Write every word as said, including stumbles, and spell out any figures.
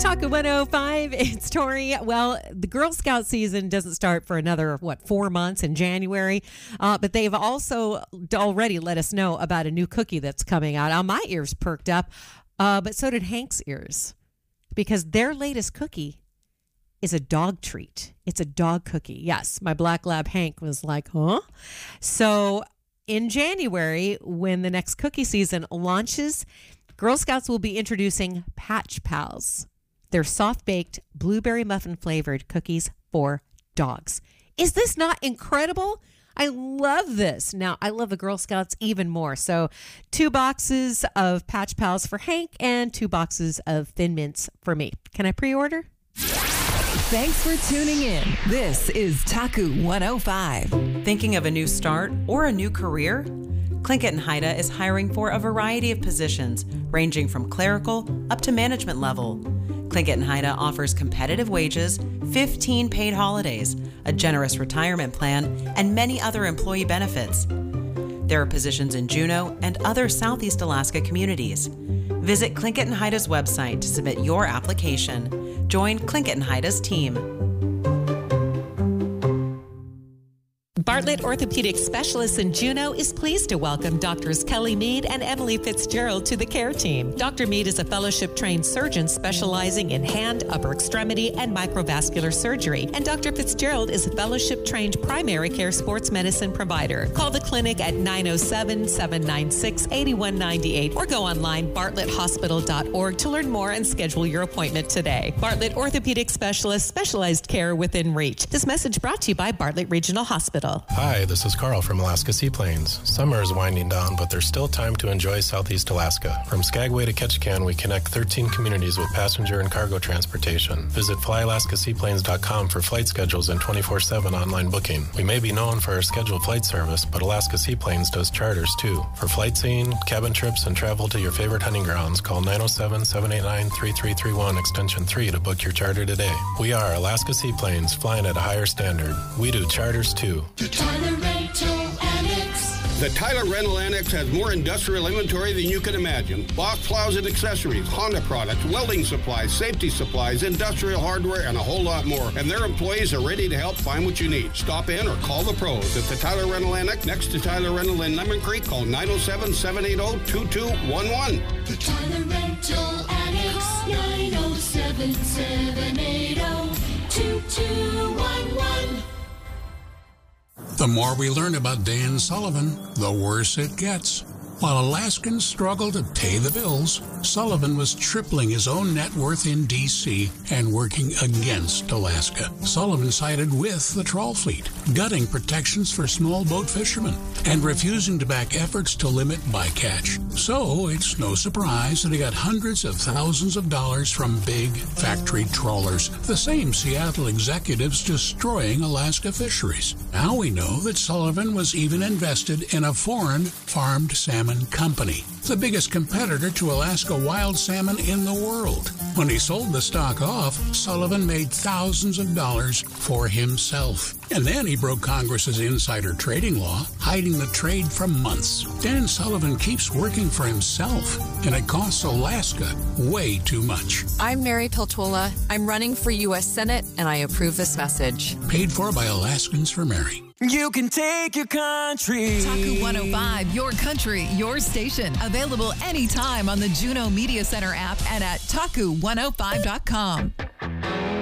Taco one oh five, it's Tori. Well, the Girl Scout season doesn't start for another, what, four months in January. Uh, but they've also already let us know about a new cookie that's coming out. Uh, my ears perked up, uh, but so did Hank's ears. Because their latest cookie is a dog treat. It's a dog cookie. Yes, my black lab Hank was like, huh? So in January, when the next cookie season launches, Girl Scouts will be introducing Patch Pals. They're soft-baked, blueberry muffin-flavored cookies for dogs. Is this not incredible? I love this. Now, I love the Girl Scouts even more. So two boxes of Patch Pals for Hank and two boxes of Thin Mints for me. Can I pre-order? Thanks for tuning in. This is Taku one oh five. Thinking of a new start or a new career? Tlingit and Haida is hiring for a variety of positions, ranging from clerical up to management level. Tlingit and Haida offers competitive wages, fifteen paid holidays, a generous retirement plan, and many other employee benefits. There are positions in Juneau and other Southeast Alaska communities. Visit Tlingit and Haida's website to submit your application. Join Tlingit and Haida's team. Bartlett Orthopedic Specialists in Juneau is pleased to welcome Doctors Kelly Mead and Emily Fitzgerald to the care team. Doctor Mead is a fellowship-trained surgeon specializing in hand, upper extremity, and microvascular surgery. And Doctor Fitzgerald is a fellowship-trained primary care sports medicine provider. Call the clinic at nine oh seven, seven nine six, eight one nine eight or go online bartlett hospital dot org to learn more and schedule your appointment today. Bartlett Orthopedic Specialists, specialized care within reach. This message brought to you by Bartlett Regional Hospital. Hi, this is Carl from Alaska Seaplanes. Summer is winding down, but there's still time to enjoy Southeast Alaska. From Skagway to Ketchikan, we connect thirteen communities with passenger and cargo transportation. Visit fly alaska seaplanes dot com for flight schedules and twenty-four seven online booking. We may be known for our scheduled flight service, but Alaska Seaplanes does charters too. For flight seeing, cabin trips, and travel to your favorite hunting grounds, call nine oh seven, seven eight nine, three three three one extension three to book your charter today. We are Alaska Seaplanes, flying at a higher standard. We do charters too. The Tyler Rental Annex. The Tyler Rental Annex has more industrial inventory than you can imagine. Box plows and accessories, Honda products, welding supplies, safety supplies, industrial hardware, and a whole lot more. And their employees are ready to help find what you need. Stop in or call the pros at the Tyler Rental Annex next to Tyler Rental in Lemon Creek. Call nine oh seven, seven eight oh, two two one one. The Tyler Rental Annex. nine oh seven, seven eight oh, two two one one. The more we learn about Dan Sullivan, the worse it gets. While Alaskans struggle to pay the bills, Sullivan was tripling his own net worth in D C and working against Alaska. Sullivan sided with the trawl fleet, gutting protections for small boat fishermen, and refusing to back efforts to limit bycatch. So it's no surprise that he got hundreds of thousands of dollars from big factory trawlers, the same Seattle executives destroying Alaska fisheries. Now we know that Sullivan was even invested in a foreign farmed salmon company, the biggest competitor to Alaska wild salmon in the world. When he sold the stock off, Sullivan made thousands of dollars for himself. And then he broke Congress's insider trading law, hiding the trade for months. Dan Sullivan keeps working for himself, and it costs Alaska way too much. I'm Mary Peltola. I'm running for U S Senate, and I approve this message. Paid for by Alaskans for Mary. You can take your country. Taku one oh five, your country, your station. Available anytime on the Juneau Media Center app and at taku one oh five dot com.